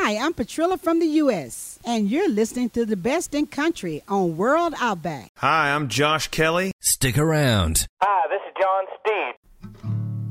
Hi, I'm Patrilla from the U.S., and you're listening to the best in country on World Outback. Hi, I'm Josh Kelly. Stick around. Hi, this is John Steed.